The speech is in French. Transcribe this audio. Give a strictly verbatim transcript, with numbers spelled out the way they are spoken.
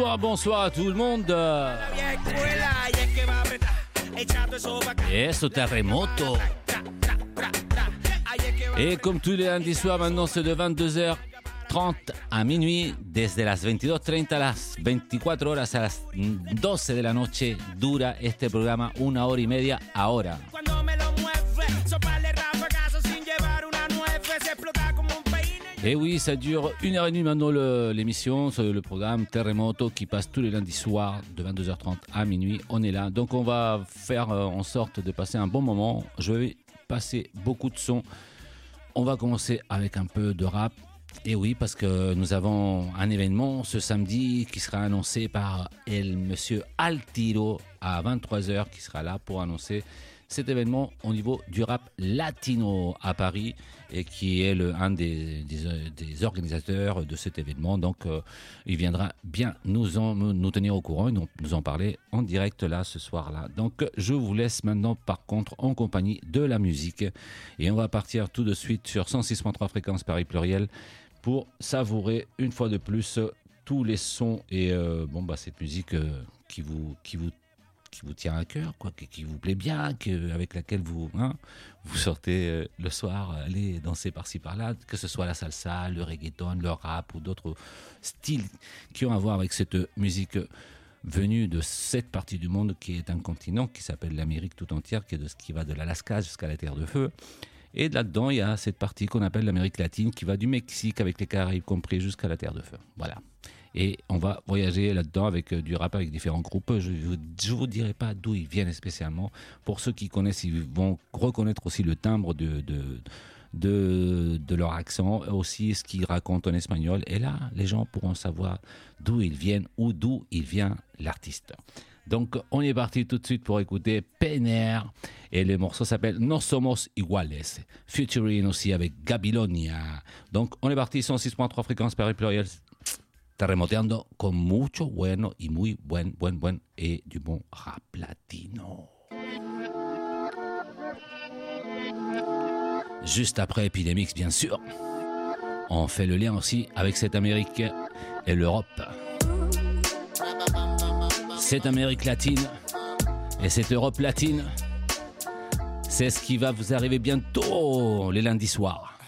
Bonsoir à tout le monde. Et ce terremoto. Et comme tous les lundis soirs, maintenant c'est de vingt-deux heures trente à minuit, desde las veintidós treinta a las veinticuatro horas a las doce de la noche, dura este programa una hora y media ahora. Et oui, ça dure une heure et demie maintenant le, l'émission, c'est le programme Terremoto qui passe tous les lundis soirs de vingt-deux heures trente à minuit. On est là, donc on va faire euh, en sorte de passer un bon moment. Je vais passer beaucoup de sons. On va commencer avec un peu de rap. Et oui, parce que nous avons un événement ce samedi qui sera annoncé par el monsieur Altiro à vingt-trois heures, qui sera là pour annoncer cet événement au niveau du rap latino à Paris et qui est le, un des, des, des organisateurs de cet événement. Donc, euh, il viendra bien nous, en, nous tenir au courant et nous, nous en parler en direct là, ce soir-là. Donc, je vous laisse maintenant, par contre, en compagnie de la musique. Et on va partir tout de suite sur cent six point trois fréquences Paris Pluriel pour savourer une fois de plus tous les sons et euh, bon, bah, cette musique euh, qui vous, qui vous qui vous tient à cœur, quoi, qui, qui vous plaît bien, que, avec laquelle vous, hein, vous sortez euh, le soir, allez danser par-ci par-là, que ce soit la salsa, le reggaeton, le rap ou d'autres styles qui ont à voir avec cette musique venue de cette partie du monde qui est un continent qui s'appelle l'Amérique tout entière, qui, est de, qui va de l'Alaska jusqu'à la Terre de Feu. Et là-dedans, il y a cette partie qu'on appelle l'Amérique latine qui va du Mexique avec les Caraïbes compris jusqu'à la Terre de Feu. Voilà. Et on va voyager là-dedans avec euh, du rap avec différents groupes. Je ne vous dirai pas d'où ils viennent spécialement. Pour ceux qui connaissent, ils vont reconnaître aussi le timbre de, de, de, de leur accent, aussi ce qu'ils racontent en espagnol. Et là, les gens pourront savoir d'où ils viennent ou d'où il vient l'artiste. Donc, on est parti tout de suite pour écouter Pener. Et le morceau s'appelle No Somos Iguales, featuring aussi avec Gabilonia. Donc, on est parti, cent six point trois fréquences Paris Pluriel. Terremoteando con mucho bueno y muy buen, buen, buen et du bon rap latino. Juste après Epidemix, bien sûr, on fait le lien aussi avec cette Amérique et l'Europe. Cette Amérique latine et cette Europe latine, c'est ce qui va vous arriver bientôt les lundis soirs.